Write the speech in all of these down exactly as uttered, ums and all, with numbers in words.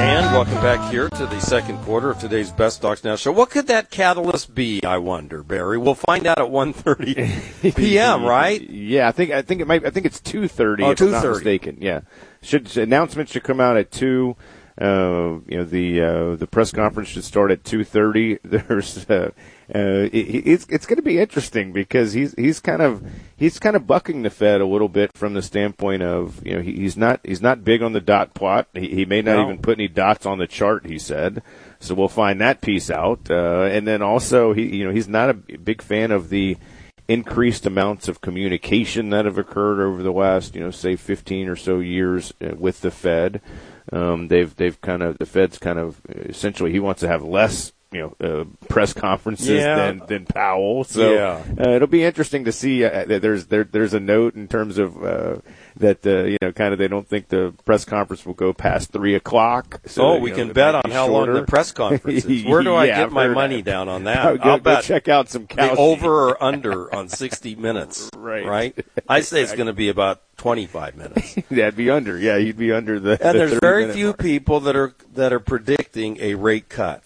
And welcome back here to the second quarter of today's Best Stocks Now show. What could that catalyst be, I wonder, Barry? We'll find out at one thirty p.m., right? Yeah, I think I think it might I think it's two thirty oh, if I'm not mistaken. Yeah. Should announcement should come out at two. Uh, you know, the uh, the press conference should start at two thirty. There's uh, uh, it, it's it's going to be interesting because he's he's kind of he's kind of bucking the Fed a little bit from the standpoint of, you know, he, he's not he's not big on the dot plot. He, he may not no. even put any dots on the chart, he said. So we'll find that piece out. Uh, and then also he you know he's not a big fan of the increased amounts of communication that have occurred over the last, you know, say fifteen or so years with the Fed. Um, they've they've kind of the Fed's kind of essentially he wants to have less, you know, uh, press conferences yeah. than than Powell. So yeah. uh, it'll be interesting to see. Uh, that there's there there's a note in terms of uh, that uh, you know kind of they don't think the press conference will go past three o'clock. So, oh, we you can know, bet on how shorter. long the press conference is. Where do I yeah, get my that. money down on that? I'll, go, I'll go bet check out some the over or under on sixty minutes. Right. Right. I say it's going to be about twenty-five minutes. That'd be under. Yeah, you'd be under the. And the there's very few mark. people that are that are predicting a rate cut,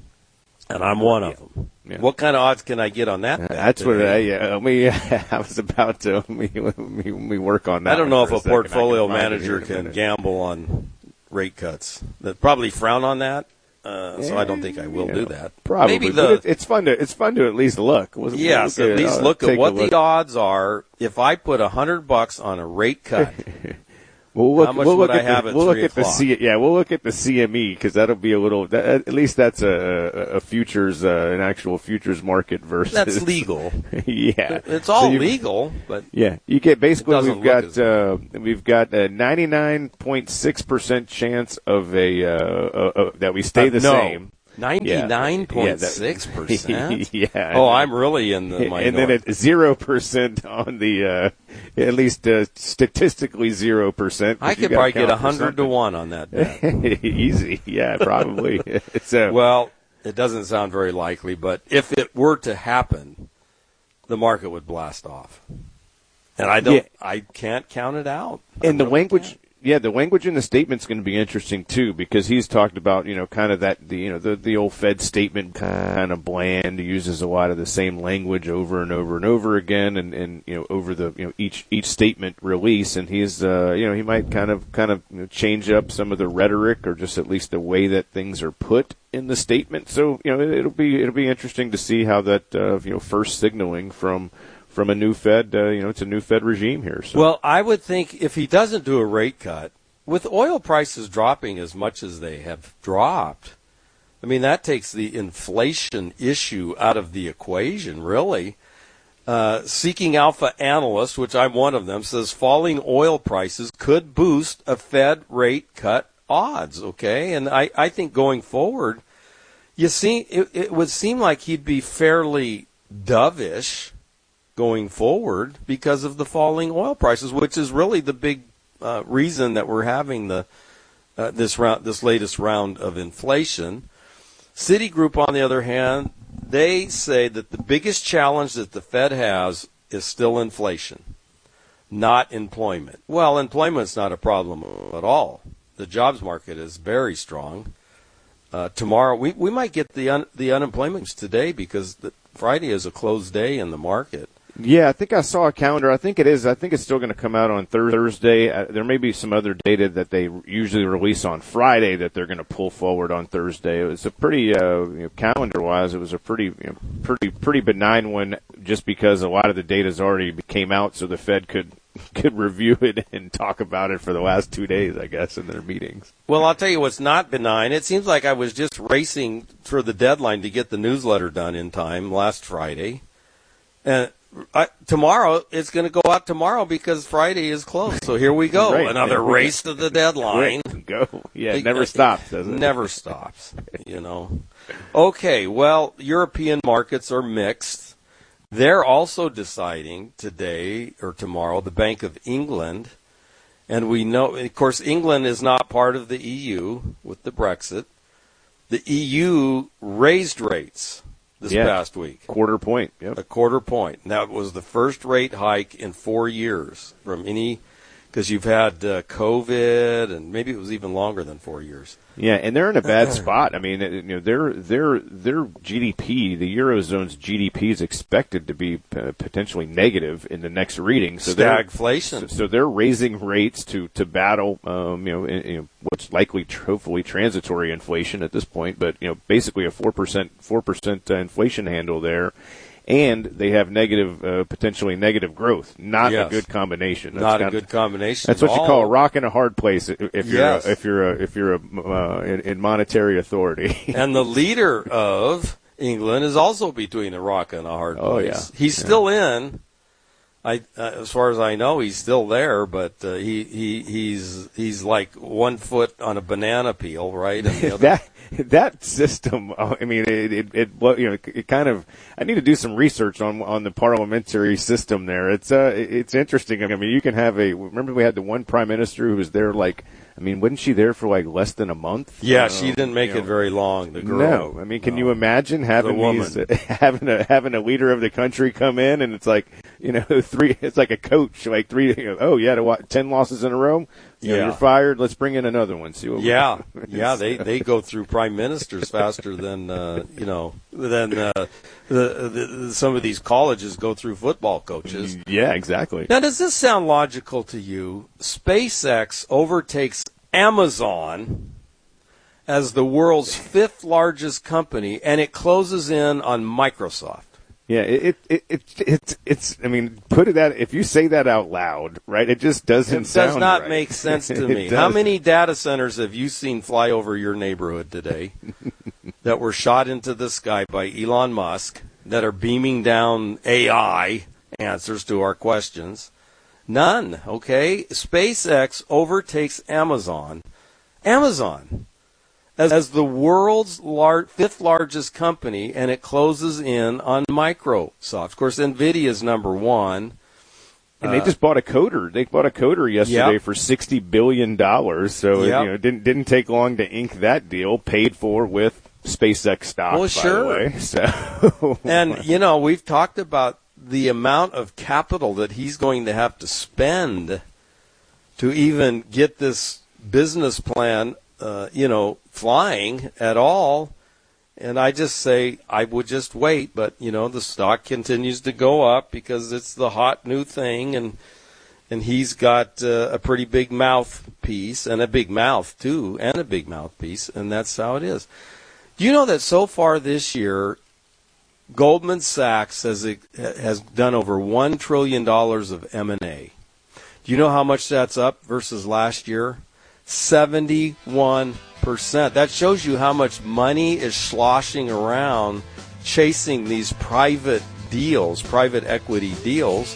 and I'm one of them. Yeah. What kind of odds can I get on that? Uh, that's today? what I. Yeah, we. I was about to. We we, we work on that. I don't know if a, a portfolio manager can gamble on rate cuts. They probably frown on that. Uh, yeah, so I don't think I will you do know, that. Probably, Maybe but the, it, it's fun to it's fun to at least look. We'll, yes, we'll at least uh, look at what look. the odds are if I put a hundred bucks on a rate cut. We'll look, How much we'll would look I at have the, at we'll look three at the o'clock? C, yeah, we'll look at the C M E because that'll be a little. That, at least that's a, a futures, uh, an actual futures market versus. That's legal. yeah, it's all so you, legal, but yeah, you get basically we've got uh, we've got a ninety-nine point six percent chance of a uh, uh, uh, that we stay the uh, no. same. Ninety-nine point six percent. Yeah. Oh, I'm really in the minority. And then at zero percent on the, uh, at least uh, statistically zero percent. I could probably get a hundred to one on that bet. Easy, yeah, probably. so, well, it doesn't sound very likely, but if it were to happen, the market would blast off, and I don't, yeah. I can't count it out. And the really language. Can't. Yeah, the language in the statement's going to be interesting too, because he's talked about, you know, kind of that, the, you know, the the old Fed statement, kind of bland, uses a lot of the same language over and over and over again, and, and you know, over the, you know, each each statement release, and he's, uh, you know, he might kind of kind of you know, change up some of the rhetoric, or just at least the way that things are put in the statement. So, you know, it, it'll be it'll be interesting to see how that, uh, you know, first signaling from. From a new Fed, uh, you know, it's a new Fed regime here. So. Well, I would think if he doesn't do a rate cut, with oil prices dropping as much as they have dropped, I mean, that takes the inflation issue out of the equation, really. Uh, Seeking Alpha analyst, which I'm one of them, says falling oil prices could boost a Fed rate cut odds, okay? And I, I think going forward, you see, it, it would seem like he'd be fairly dovish going forward because of the falling oil prices, which is really the big uh, reason that we're having the uh, this round, this latest round of inflation. Citigroup, on the other hand, they say that the biggest challenge that the Fed has is still inflation, not employment. Well, employment's not a problem at all. The jobs market is very strong. Uh, tomorrow, we, we might get the un, the unemployment today because the, Friday is a closed day in the market. Yeah, I think I saw a calendar. I think it is. I think it's still going to come out on Thursday. Uh, there may be some other data that they usually release on Friday that they're going to pull forward on Thursday. It was a pretty, uh, you know, calendar-wise, it was a pretty, you know, pretty, pretty benign one, just because a lot of the data's already came out, so the Fed could could review it and talk about it for the last two days, I guess, in their meetings. Well, I'll tell you what's not benign. It seems like I was just racing for the deadline to get the newsletter done in time last Friday, and I, tomorrow, it's going to go out tomorrow because Friday is closed. So here we go. Right. Another race to the deadline. Quick, go. Yeah, it never stops, does it? Never stops, you know. Okay, well, European markets are mixed. They're also deciding today or tomorrow, the Bank of England. And we know, of course, England is not part of the E U with the Brexit. The E U raised rates this yeah, past week. Quarter point. Yep. A quarter point. And that was the first rate hike in four years from any because you've had uh, COVID, and maybe it was even longer than four years. Yeah, and they're in a bad spot. I mean, you know, their their their G D P, the Eurozone's G D P, is expected to be uh, potentially negative in the next reading. So Stagflation. So, so they're raising rates to to battle, um, you know, in, you know, what's likely, hopefully, transitory inflation at this point. But you know, basically a four percent four percent inflation handle there. And they have negative, uh, potentially negative growth. Not yes. a good combination. That's Not a kind good of, combination. That's what all. you call a rock and a hard place if you're yes. a, if you're a, if you're a, uh, in, in monetary authority. And the leader of England is also between a rock and a hard place. Oh yeah, he's yeah. still in. I, uh, as far as I know, he's still there, but uh, he he he's he's like one foot on a banana peel, right? And the other that that system, I mean, it, it, it, you know, it kind of, I need to do some research on, on the parliamentary system there. It's, uh, it's interesting. I mean, you can have a, remember we had the one prime minister who was there like, I mean, wasn't she there for like less than a month? Yeah, uh, she didn't make you know, it very long, the girl. No. I mean, can no. you imagine having these, uh, having a, having a leader of the country come in and it's like, you know, three, it's like a coach, like three, you know, oh, you had a, what, ten losses in a row? You know, yeah. You're fired. Let's bring in another one. See what yeah, yeah. They they go through prime ministers faster than uh, you know than uh, the, the some of these colleges go through football coaches. Yeah, exactly. Now, does this sound logical to you? SpaceX overtakes Amazon as the world's fifth largest company, and it closes in on Microsoft. Yeah, it it it it's it's. I mean, put it that if you say that out loud, right? It just doesn't. It does sound not right. make sense to me. does. How many data centers have you seen fly over your neighborhood today that were shot into the sky by Elon Musk that are beaming down A I answers to our questions? None. Okay, SpaceX overtakes Amazon. Amazon. As the world's lar- fifth largest company, and it closes in on Microsoft. Of course, NVIDIA is number one. And they just bought a coder. They bought a coder yesterday yep. for sixty billion dollars. So yep. you know, it didn't didn't take long to ink that deal. Paid for with SpaceX stock. Well, by sure. the way. So, and you know, we've talked about the amount of capital that he's going to have to spend to even get this business plan, uh, you know, flying at all. And I just say I would just wait, but you know the stock continues to go up because it's the hot new thing, and and he's got uh, a pretty big mouthpiece and a big mouth too, and a big mouthpiece, and that's how it is. Do you know that so far this year, Goldman Sachs has has done over one trillion dollars of M and A? Do you know how much that's up versus last year? seventy-one percent. That shows you how much money is sloshing around chasing these private deals, private equity deals.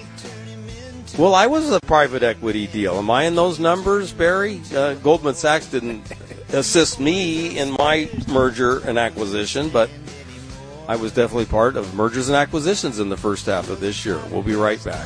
Well, I was a private equity deal. Am I in those numbers, Barry? Uh, Goldman Sachs didn't assist me in my merger and acquisition, but I was definitely part of mergers and acquisitions in the first half of this year. We'll be right back.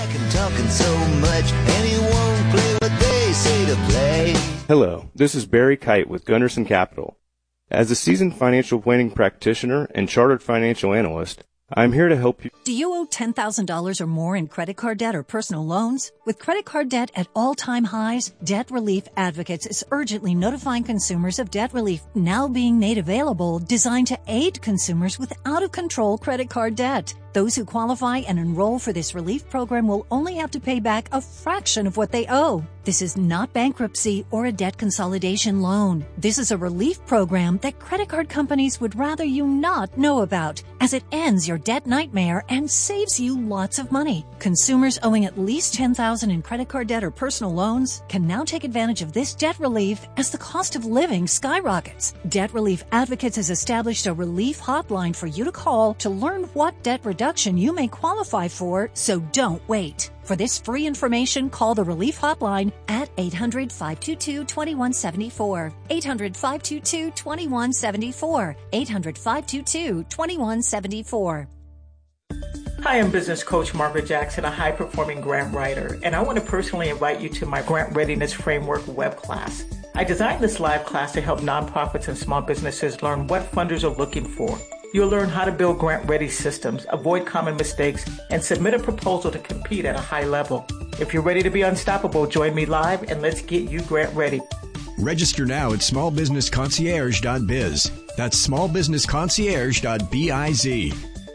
Hello, this is Barry Kite with Gunderson Capital. As a seasoned financial planning practitioner and chartered financial analyst, I'm here to help you. Do you owe ten thousand dollars or more in credit card debt or personal loans? With credit card debt at all-time highs, Debt Relief Advocates is urgently notifying consumers of debt relief now being made available, designed to aid consumers with out-of-control credit card debt. Those who qualify and enroll for this relief program will only have to pay back a fraction of what they owe. This is not bankruptcy or a debt consolidation loan. This is a relief program that credit card companies would rather you not know about, as it ends your debt nightmare and saves you lots of money. Consumers owing at least ten thousand dollars in credit card debt or personal loans can now take advantage of this debt relief as the cost of living skyrockets. Debt Relief Advocates has established a relief hotline for you to call to learn what debt reduction you may qualify for, so don't wait. For this free information, call the Relief Hotline at eight hundred, five two two, two one seven four. eight hundred, five two two, two one seven four. eight hundred, five two two, two one seven four. Hi, I'm business coach Margaret Jackson, a high-performing grant writer, and I want to personally invite you to my Grant Readiness Framework web class. I designed this live class to help nonprofits and small businesses learn what funders are looking for. You'll learn how to build grant-ready systems, avoid common mistakes, and submit a proposal to compete at a high level. If you're ready to be unstoppable, join me live and let's get you grant ready. Register now at small business concierge dot biz. That's small business concierge dot biz.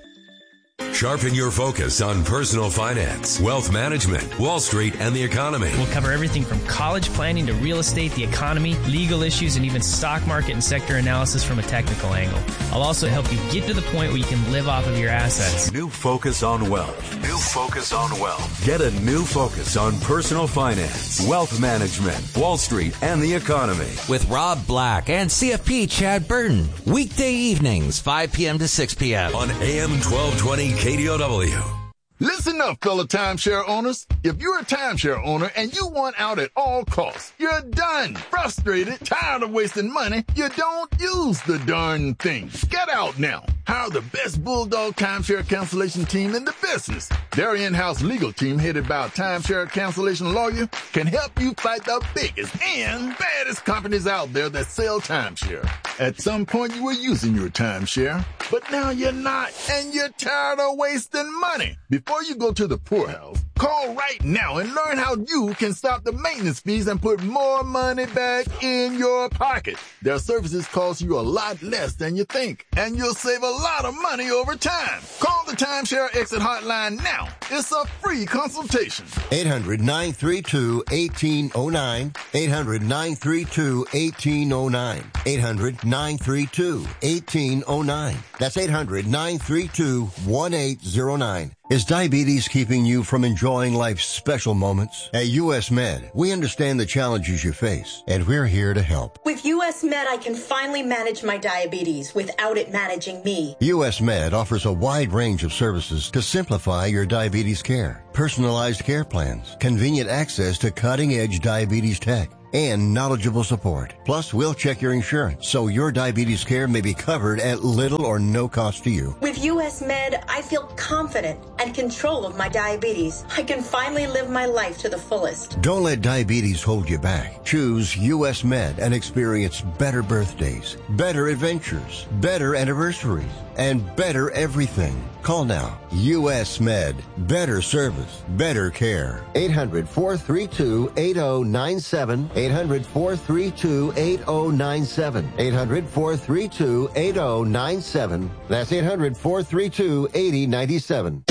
Sharpen your focus on personal finance, wealth management, Wall Street, and the economy. We'll cover everything from college planning to real estate, the economy, legal issues, and even stock market and sector analysis from a technical angle. I'll also help you get to the point where you can live off of your assets. New focus on wealth. New focus on wealth. Get a new focus on personal finance, wealth management, Wall Street, and the economy. With Rob Black and C F P Chad Burton. Weekday evenings, five p.m. to six p.m. on A M twelve twenty K D O W. Listen up, fellow timeshare owners. If you're a timeshare owner and you want out at all costs, you're done, frustrated, tired of wasting money, you don't use the darn thing. Get out now. Hire the best Bulldog timeshare cancellation team in the business. Their in-house legal team, headed by a timeshare cancellation lawyer, can help you fight the biggest and baddest companies out there that sell timeshare. At some point, you were using your timeshare, but now you're not, and you're tired of wasting money. Before you go to the poorhouse, call right now and learn how you can stop the maintenance fees and put more money back in your pocket. Their services cost you a lot less than you think, and you'll save a lot of money over time. Call the Timeshare Exit Hotline now. It's a free consultation. eight hundred, nine three two, one eight zero nine. eight hundred, nine three two, one eight zero nine. eight hundred, nine three two, one eight zero nine. That's eight hundred, nine three two, one eight zero nine. Is diabetes keeping you from enjoying life's special moments? At U S Med, we understand the challenges you face, and we're here to help. With U S Med, I can finally manage my diabetes without it managing me. U S Med offers a wide range of services to simplify your diabetes care. Personalized care plans, convenient access to cutting-edge diabetes tech, and knowledgeable support. Plus, we'll check your insurance so your diabetes care may be covered at little or no cost to you. With U S Med, I feel confident and control of my diabetes. I can finally live my life to the fullest. Don't let diabetes hold you back. Choose U S Med and experience better birthdays, better adventures, better anniversaries, and better everything. Call now. U S Med. Better service. Better care. eight hundred, four three two, eight zero nine seven. eight hundred, four three two, eight zero nine seven. eight hundred, four three two, eight zero nine seven. That's eight hundred, four three two, eight zero nine seven.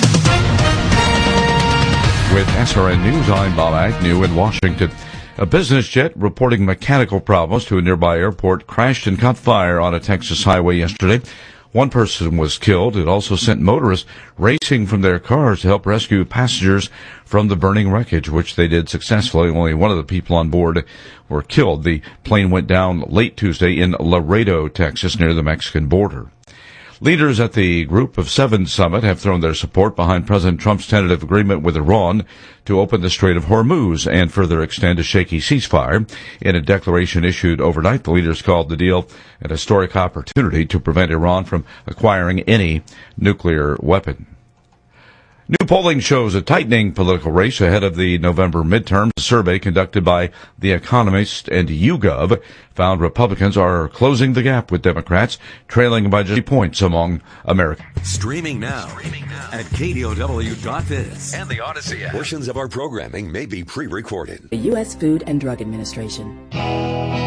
With S R N News, I'm Bob Agnew in Washington. A business jet reporting mechanical problems to a nearby airport crashed and caught fire on a Texas highway yesterday. One person was killed. It also sent motorists racing from their cars to help rescue passengers from the burning wreckage, which they did successfully. Only one of the people on board were killed. The plane went down late Tuesday in Laredo, Texas, near the Mexican border. Leaders at the Group of Seven summit have thrown their support behind President Trump's tentative agreement with Iran to open the Strait of Hormuz and further extend a shaky ceasefire. In a declaration issued overnight, the leaders called the deal an historic opportunity to prevent Iran from acquiring any nuclear weapon. New polling shows a tightening political race ahead of the November midterms. A survey conducted by The Economist and YouGov found Republicans are closing the gap with Democrats, trailing by just points among Americans. Streaming now, Streaming now. at K D O W dot biz and the Odyssey app. Portions of our programming may be pre-recorded. The U S Food and Drug Administration.